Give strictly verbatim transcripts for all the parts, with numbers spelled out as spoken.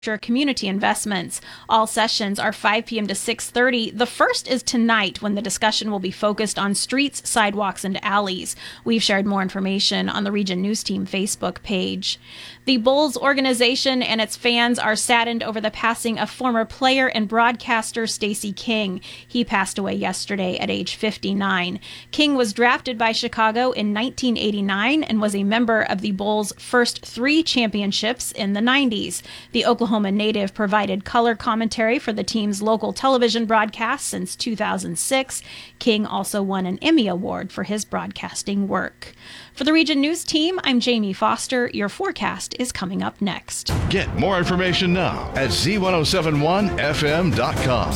Community Investments. All sessions are five p.m. to six thirty. The first is tonight, when the discussion will be focused on streets, sidewalks, and alleys. We've shared more information on the Region News Team Facebook page. The Bulls organization and its fans are saddened over the passing of former player and broadcaster Stacey King. He passed away yesterday at age fifty-nine. King was drafted by Chicago in nineteen eighty-nine and was a member of the Bulls' first three championships in the nineties. The Oklahoma native provided color commentary for the team's local television broadcast since two thousand six. King also won an Emmy Award for his broadcasting work. For the Region News Team, I'm Jamie Foster. Your forecast is coming up next. Get more information now at Z ten seventy-one F M dot com.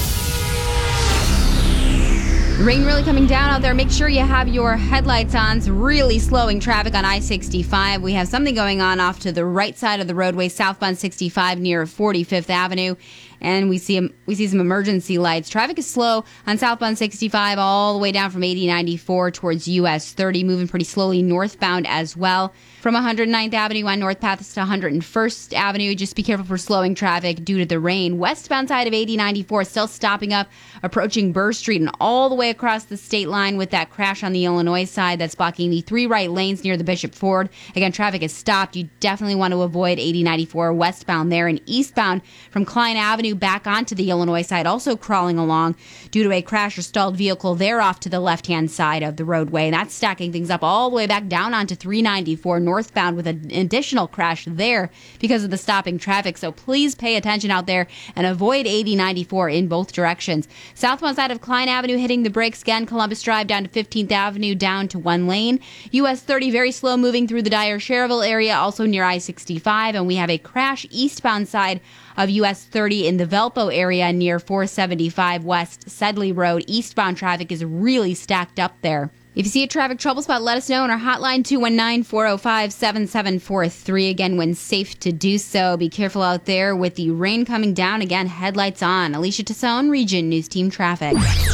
Rain really coming down out there. Make sure you have your headlights on. It's really slowing traffic on I sixty-five. We have something going on off to the right side of the roadway, southbound sixty-five near forty-fifth Avenue. And we see we see some emergency lights. Traffic is slow on southbound sixty-five all the way down from eighty ninety-four towards U S thirty, moving pretty slowly northbound as well. From one hundred ninth Avenue on North Path to one hundred first Avenue, just be careful for slowing traffic due to the rain. Westbound side of eighty ninety-four still stopping up, approaching Burr Street and all the way across the state line with that crash on the Illinois side that's blocking the three right lanes near the Bishop Ford. Again, traffic is stopped. You definitely want to avoid eighty ninety-four westbound there. And eastbound from Klein Avenue back onto the Illinois side, also crawling along due to a crash or stalled vehicle there off to the left-hand side of the roadway. And that's stacking things up all the way back down onto three ninety-four northbound with an additional crash there because of the stopping traffic. So please pay attention out there and avoid eighty ninety-four in both directions. Southbound side of Klein Avenue hitting the brakes again. Columbus Drive down to fifteenth Avenue down to one lane. U S thirty very slow moving through the Dyer Cherville area, also near I sixty-five. And we have a crash eastbound side of U S thirty in the Valpo area near four seventy-five West Sedley Road. Eastbound traffic is really stacked up there. If you see a traffic trouble spot, let us know on our hotline, two one nine, four oh five, seven seven four three. Again, when safe to do so. Be careful out there with the rain coming down. Again, headlights on. Alicia Tassone, Region News Team Traffic.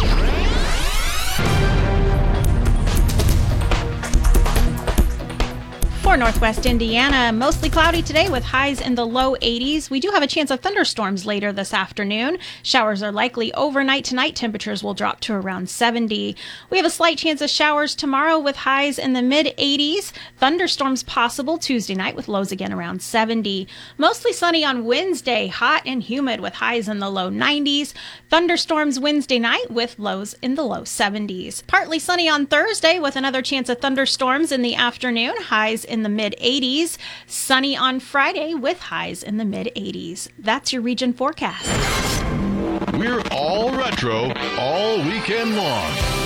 For Northwest Indiana, mostly cloudy today with highs in the low eighties. We do have a chance of thunderstorms later this afternoon. Showers are likely overnight tonight. Temperatures will drop to around seventy. We have a slight chance of showers tomorrow with highs in the mid eighties. Thunderstorms possible Tuesday night with lows again around seventy. Mostly sunny on Wednesday, hot and humid with highs in the low nineties. Thunderstorms Wednesday night with lows in the low seventies. Partly sunny on Thursday with another chance of thunderstorms in the afternoon. Highs in the mid eighties. Sunny on Friday with highs in the mid eighties. That's your region forecast. We're all retro all weekend long.